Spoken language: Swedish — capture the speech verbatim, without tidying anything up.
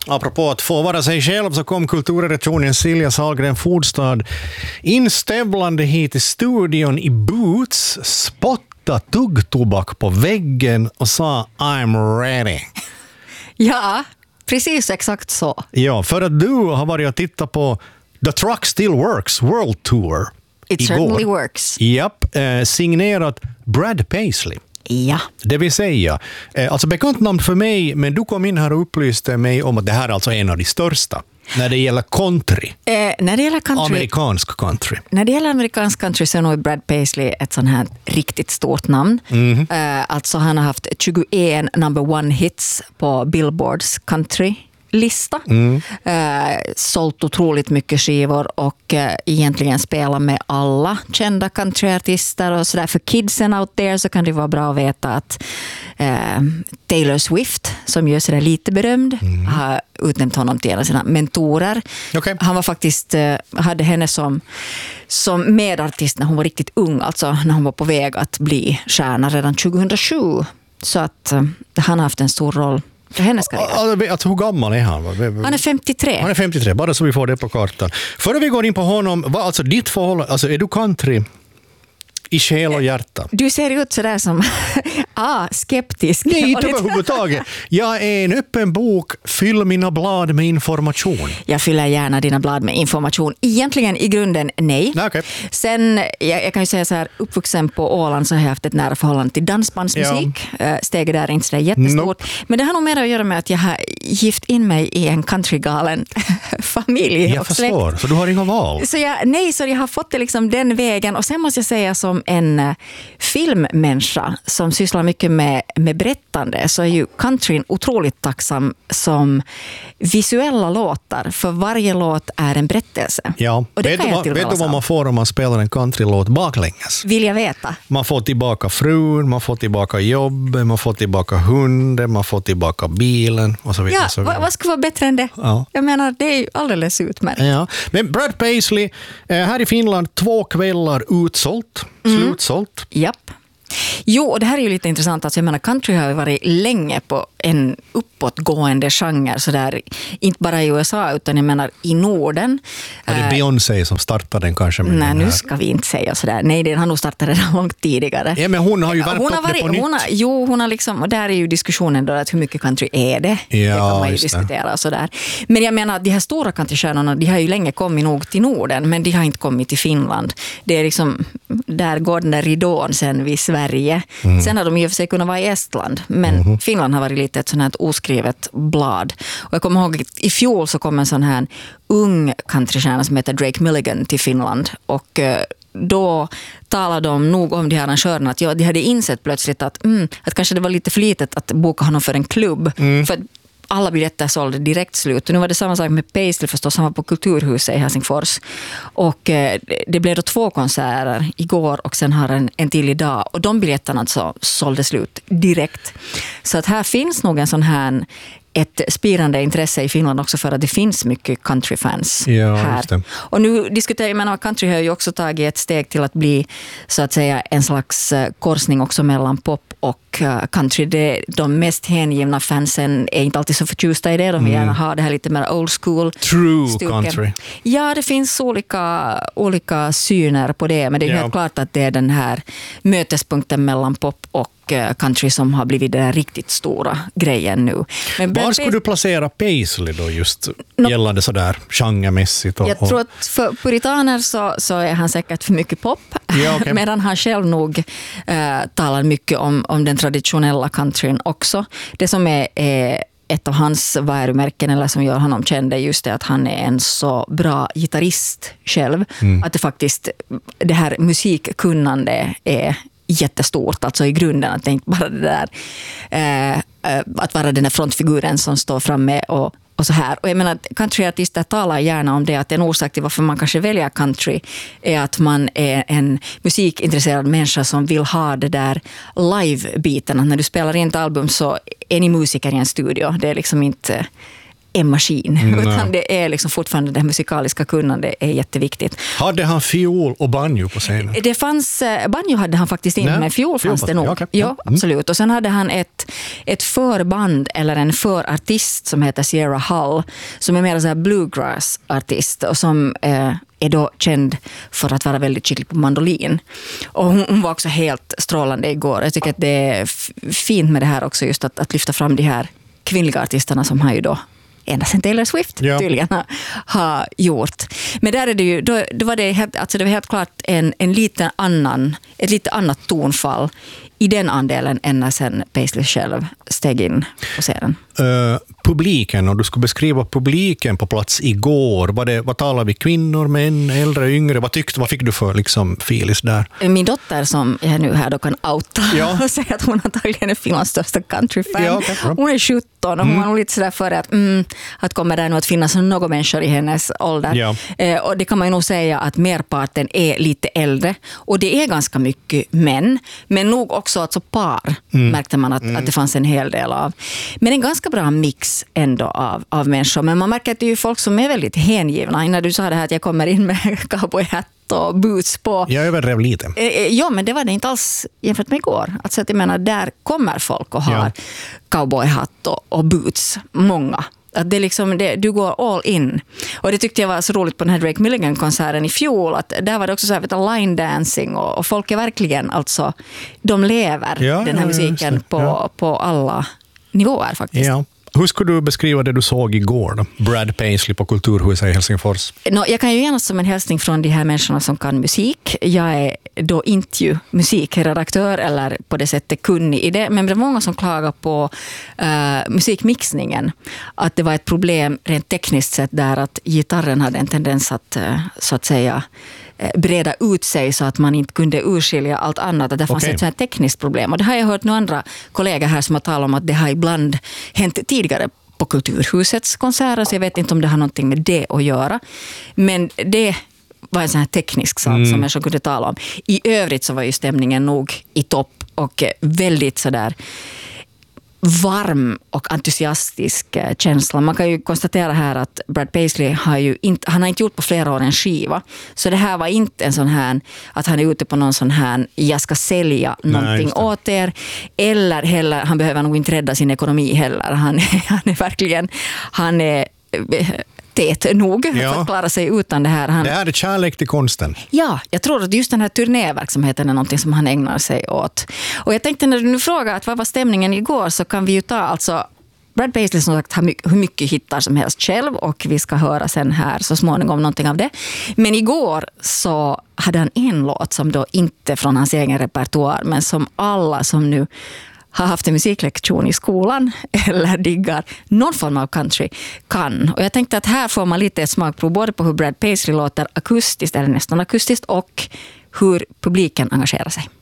Apropå att få vara sig själv så kom kulturredaktionen Silja Sahlgren Fordstad instävlande hit i studion i boots, spotta tuggtobak på väggen och sa I'm ready. Ja, precis exakt så. Ja, för att du har varit och tittat på The Truck Still Works World Tour. It igår. certainly works. Japp, eh, signerat Brad Paisley. Ja. Det vill säga, eh, alltså bekant namn för mig, men du kom in här och upplyste mig om att det här är alltså en av de största när det gäller country. Eh, när det gäller country. Amerikansk country. När det gäller amerikansk country så är nog Brad Paisley ett sånt här riktigt stort namn. Mm. Eh, alltså han har haft tjugoett number one hits på Billboards country lista. Mm. Eh, sålt otroligt mycket skivor och eh, egentligen spelat med alla kända countryartister och sådär. För kidsen out there så kan det vara bra att veta att eh, Taylor Swift, som ju sådär lite berömd, mm. har utnämnt honom till en av sina mentorer. Okay. Han var faktiskt, eh, hade henne som, som medartist när hon var riktigt ung, alltså när hon var på väg att bli stjärna redan tjugohundrasju. Så att eh, han har haft en stor roll. Alltså, hur gammal är han? Han är femtiotre. Han är femtiotre, bara så vi får det på kartan. Före vi går in på honom, vad, alltså ditt förhållande, alltså är du country i själ och hjärta? Du ser ut sådär som ah, skeptisk. Nej, inte överhuvudtaget. Jag är en öppen bok, fyll mina blad med information. Jag fyller gärna dina blad med information. Egentligen i grunden nej. Okay. Sen, jag, jag kan ju säga så här, uppvuxen på Åland så har jag haft ett nära förhållande till dansbandsmusik. Ja. Steget där är inte så jättestort. Nope. Men det har nog mer att göra med att jag har gift in mig i en countrygalen familj. Jag förstår, så du har inga val. Så jag, nej, så jag har fått det liksom den vägen. Och sen måste jag säga som en uh, filmmänniska som sysslar mycket med, med berättande, så är ju countryn otroligt tacksam som visuella låtar, för varje låt är en berättelse. Ja, och det vet, kan du, jag vad, vet du vad man får om man spelar en countrylåt baklänges? Vill jag veta. Man får tillbaka frun, man får tillbaka jobbet, man får tillbaka hunden, man får tillbaka bilen och så vidare. Ja, så vidare. Vad, vad ska vara bättre än det? Ja. Jag menar, det är ju alldeles utmärkt. Ja. Men Brad Paisley, här i Finland, två kvällar utsålt, mm. slutsålt. Japp. Jo, och det här är ju lite intressant. Alltså, jag menar, country har ju varit länge på en uppåtgående genre. Så där, inte bara i U S A utan jag menar i Norden. Var det Beyoncé som startade den kanske? Med Nej, den nu ska vi inte säga sådär. Nej, den har nog startat redan långt tidigare. Ja, men hon har ju varit hon har varit, på nytt. Hon har, jo, hon har liksom, och där är ju diskussionen då att hur mycket country är det? Ja, det kan man ju just diskutera och sådär. Men jag menar, de här stora countrystjärnorna, de har ju länge kommit nog till Norden, men de har inte kommit till Finland. Det är liksom, där går den där ridån sen vid Sverige. Mm. Sen har de ju för sig kunnat vara i Estland, men mm. Finland har varit lite ett sånt här oskrivet blad. Och jag kommer ihåg att i fjol så kom en sån här ung countrystjärna som heter Drake Milligan till Finland, och då talade de nog om de här arrangörerna att ja, de hade insett plötsligt att, mm, att kanske det var lite för litet att boka honom för en klubb, mm. för alla biljetter sålde direkt slut. Och nu var det samma sak med Paisley förstås. Han var på Kulturhuset i Helsingfors. Och eh, det blev då två konserter igår och sen har en, en till idag. Och de biljetterna alltså sålde slut direkt. Så att här finns nog en sån här ett spirande intresse i Finland också för att det finns mycket countryfans ja, här. Och nu diskuterar jag, men country har ju också tagit ett steg till att bli så att säga en slags korsning också mellan pop och country. Det, de mest hängivna fansen är inte alltid så förtjusta i det. De vill gärna ha det här lite mer old school. True stuken. Country. Ja, det finns olika, olika syner på det, men det är ja. helt klart att det är den här mötespunkten mellan pop och country som har blivit den riktigt stora grejen nu. Men var skulle du placera Paisley då just no, gällande sådär genremässigt? Och, jag tror att för puritaner så, så är han säkert för mycket pop, ja, okay. medan han själv nog äh, talar mycket om, om den traditionella countryn också. Det som är, är ett av hans varumärken eller som gör honom känd är just det att han är en så bra gitarrist själv. Mm. Att det faktiskt, det här musikkunnande är jättestort, alltså i grunden, att det inte bara det där eh, att vara den här frontfiguren som står framme och, och så här. Och jag menar, countryartister talar gärna om det, att en orsak till varför man kanske väljer country är att man är en musikintresserad människa som vill ha det där live-biten. När du spelar in ett album så är ni musiker i en studio. Det är liksom inte en maskin, mm. utan det är liksom fortfarande det musikaliska kunnandet är jätteviktigt. Hade han fiol och banjo på scenen? Det fanns, banjo hade han faktiskt inte, men fiol fanns det nog. Ja, okay. Ja, absolut. Och sen hade han ett, ett förband eller en förartist som heter Sierra Hull, som är mer så här bluegrass-artist och som eh, är då känd för att vara väldigt skicklig på mandolin. Och hon, hon var också helt strålande igår. Jag tycker att det är f- fint med det här också, just att, att lyfta fram de här kvinnliga artisterna som har ju då ända sedan Taylor Swift ja. tydligen har gjort. Men där är det ju, då, då var det helt, alltså det var helt klart en, en liten annan, ett lite annat tonfall i den andelen än när sen Paisley själv steg in på scenen. Uh, publiken, och du skulle beskriva publiken på plats igår. Var det, vad talar vi? Kvinnor, män, äldre, yngre? Vad tyckte, vad fick du för liksom filis där? Min dotter som jag nu här då kan outa ja. och säga att hon antagligen är Finlands största countryfan. Ja, okay. Hon är sjutton och hon mm. var lite sådär för att, mm, att kommer det nog att finnas några människor i hennes ålder. Ja. Eh, och det kan man ju nog säga att merparten är lite äldre. Och det är ganska mycket män. Men nog också alltså par mm. märkte man att, mm. att det fanns en hel del av. Men en ganska bra mix ändå av, av människor. Men man märker att det är ju folk som är väldigt hängivna. När du sa det här att jag kommer in med cowboyhatt och boots på. Jag överdrev lite. Ja, men det var det inte alls jämfört med igår. Alltså att jag menar, där kommer folk och har ja. cowboyhatt och, och boots. Många. Att det liksom, det, du går all in. Och det tyckte jag var så roligt på den här Drake Milligan-konserten i fjol. Att där var det också så här, vet du, line dancing. Och, och folk är verkligen, alltså, de lever ja, den här musiken på, ja. på alla nivåer faktiskt. Ja. Hur skulle du beskriva det du såg igår då? Brad Paisley på Kulturhuset i Helsingfors. No, jag kan ju gärna som en hälsning från de här människorna som kan musik. Jag är då inte ju musikredaktör eller på det sättet kunnig i det. Men det var många som klagar på uh, musikmixningen. Att det var ett problem rent tekniskt sett där att gitarren hade en tendens att uh, så att säga breda ut sig så att man inte kunde urskilja allt annat. Att det fanns okay. ett sånt här tekniskt problem. Och det har jag hört några andra kollegor här som har talat om att det har ibland hänt tidigare på Kulturhusets konserter. Så jag vet inte om det har någonting med det att göra. Men det var en sån här teknisk sak mm. som jag så kunde tala om. I övrigt så var ju stämningen nog i topp och väldigt sådär varm och entusiastisk känsla. Man kan ju konstatera här att Brad Paisley har ju inte, han har inte gjort på flera år en skiva. Så det här var inte en sån här att han är ute på någon sån här jag ska sälja någonting Nej, åt er. Eller heller, han behöver nog inte rädda sin ekonomi heller. Han, han är verkligen, han är tät nog ja. för att klara sig utan det här. Han, det här är kärlek till konsten. Ja, jag tror att just den här turnéverksamheten är någonting som han ägnar sig åt. Och jag tänkte när du nu frågar att vad var stämningen igår så kan vi ju ta alltså Brad Paisley som sagt har mycket, hur mycket hittar som helst själv och vi ska höra sen här så småningom någonting av det. Men igår så hade han en låt som då inte från hans egen repertoar men som alla som nu har haft en musiklektion i skolan eller diggar någon form av country kan. Och jag tänkte att här får man lite ett smakprov både på hur Brad Paisley låter akustiskt eller nästan akustiskt och hur publiken engagerar sig.